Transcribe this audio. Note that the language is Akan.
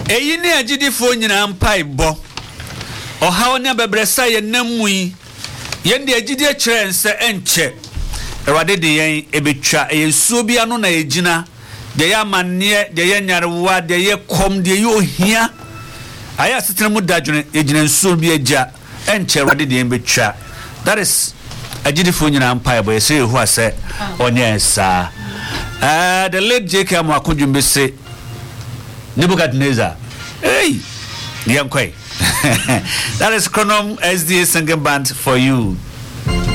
eyi ne agidifo nyina mpai bo ohaw ne bebresa ye namui ye de agidi akire nse enche erwade de yen ebetwa yesuo bia no na egina de ya manne de ye nyarewa de ye kom de ye ohia aya setena mu dadwene egina nsuo bi agya enche erwade de yen betwa. That is agidifo nyina mpai bo yese hu ase onye sa. The late J.K. Amakudumbe say Nebuchadnezzar. Hey, Yankwe. That is Chronom SDA singing band for you.